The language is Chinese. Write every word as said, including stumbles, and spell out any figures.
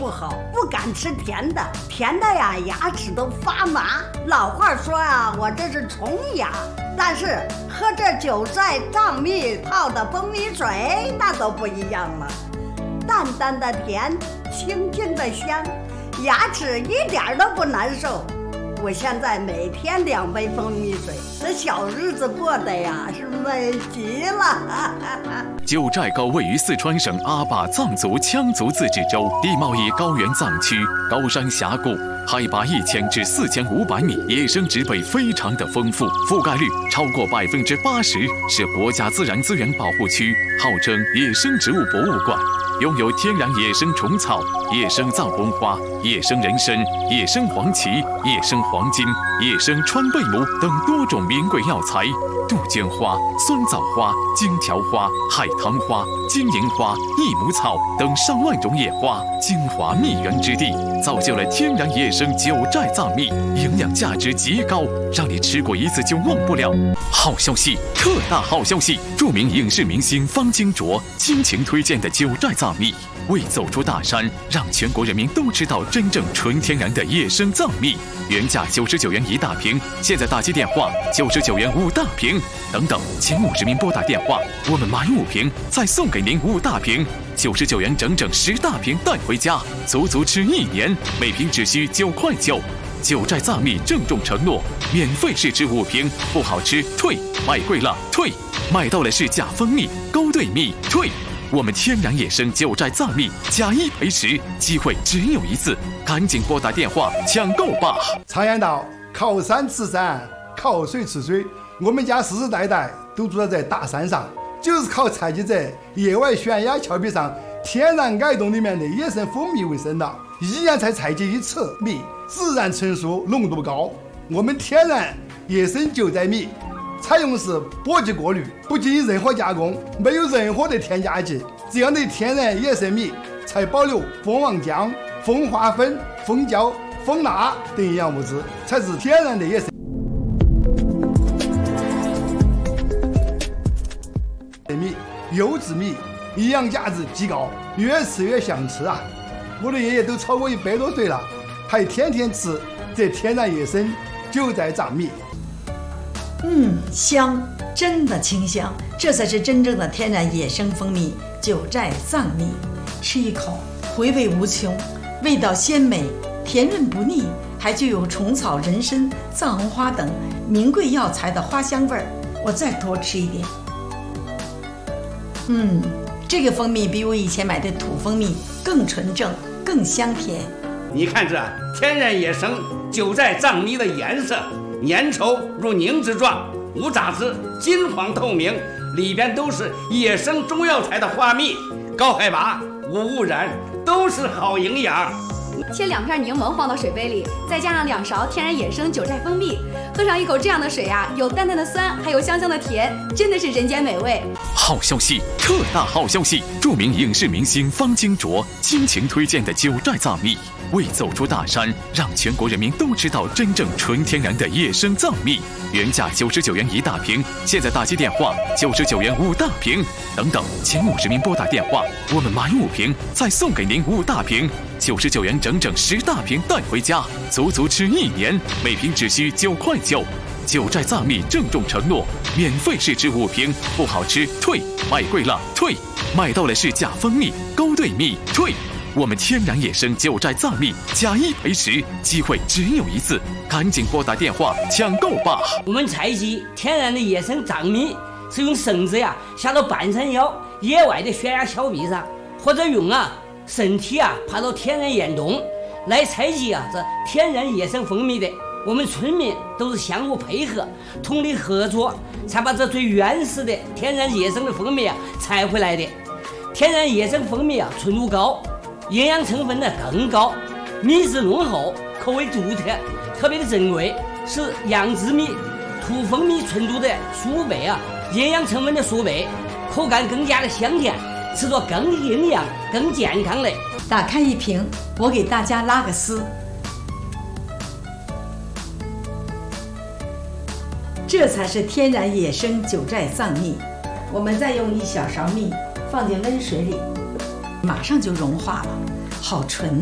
不好，不敢吃甜的，甜的呀牙齿都发麻。老话说啊，我这是虫牙。但是喝这九寨藏蜜泡的蜂蜜水那都不一样了，淡淡的甜，清清的香，牙齿一点都不难受。我现在每天两杯蜂蜜水，这小日子过得呀是美极了。 九寨沟位于四川省阿坝藏族羌族自治州，地貌以高原藏区，高山峡谷，海拔一千至四千五百米，野生植被非常的丰富，覆盖率超过百分之八十，是国家自然资源保护区，号称野生植物博物馆。拥有天然野生虫草、野生藏红花、野生人参、野生黄芪、野生黄金、野生川贝母等多种名贵药材，杜鹃花、酸枣花、荆条花、海棠花、金银花、益母草等上万种野花，精华蜜源之地，造就了天然野生九寨藏蜜，营养价值极高，让你吃过一次就忘不了。好消息，特大好消息！著名影视明星方金卓倾情推荐的九寨藏蜜，为走出大山，让全国人民都知道真正纯天然的野生藏蜜。原价九十九元一大瓶，现在打击电话九十九元五大瓶，等等，前五十名拨打电话，我们买五瓶再送给您五大瓶，九十九元整整十大瓶带回家，足足吃一年，每瓶只需九块九。九寨藏蜜郑重承诺，免费试吃五瓶，不好吃退，买贵了退，买到了是假蜂蜜、勾兑蜜退。我们天然野生九寨藏蜜假一赔十，机会只有一次，赶紧拨打电话抢购吧！ 常言道，靠山吃山，靠水吃水。我们家世世代代都住在大山上，就是靠采集在野外悬崖峭壁上天然矮洞里面的野生蜂蜜为生的，一年才采集一次蜜，自然成熟，浓度高。我们天然野生九寨蜜采用的是波级过滤，不经任何加工，没有任何的添加剂，这样的天然野生蜜才保留蜂王浆、蜂花粉、蜂胶、蜂蜡等营养物质，才是天然的野生蜜。优质蜜营养价值极高，越吃越想吃啊！我的爷爷都超过一百多岁了，还天天吃这天然野生九寨藏蜜。 嗯，香，真的清香，这才是真正的天然野生蜂蜜九寨藏蜜。吃一口，回味无穷，味道鲜美，甜润不腻，还具有虫草、人参、藏红花等名贵药材的花香味儿。我再多吃一点。嗯，这个蜂蜜比我以前买的土蜂蜜更纯正，更香甜。 你看这天然野生九寨藏蜜的颜色，粘稠如凝脂状，无杂质，金黄透明，里边都是野生中药材的花蜜，高海拔，无污染，都是好营养。 切两片柠檬放到水杯里，再加上两勺天然野生九寨蜂蜜，喝上一口这样的水啊，有淡淡的酸，还有香香的甜，真的是人间美味。 好消息，特大好消息！著名影视明星方金卓倾情推荐的九寨藏蜜，为走出大山，让全国人民都知道真正纯天然的野生藏蜜。原价九十九元一大瓶，现在打击电话九十九元五大瓶，等等，前五十名拨打电话，我们买五瓶再送给您五大瓶，九十九元整整十大瓶带回家，足足吃一年，每瓶只需九块九。九寨藏蜜郑重承诺，免费试吃五瓶，不好吃退，买贵了退，买到了是假蜂蜜、勾兑蜜退。我们天然野生九寨藏蜜假一赔十，机会只有一次，赶紧拨打电话抢购吧！ 我们采集天然的野生藏蜜，是用绳子呀下到半山腰野外的悬崖峭壁上，或者用啊身体啊爬到天然岩洞来采集啊这天然野生蜂蜜的。我们村民都是相互配合，通力合作，才把这最原始的天然野生的蜂蜜啊采回来的。天然野生蜂蜜啊纯度高，营养成分呢更高，蜜质浓厚，口味独特，特别的珍贵，是养殖蜜、土蜂蜜纯度的数倍啊，营养成分的数倍，口感更加的香甜，吃着更营养、更健康嘞。 打开一瓶，我给大家拉个丝。这才是天然野生九寨藏蜜。我们再用一小勺蜜放进温水里，马上就融化了，好纯。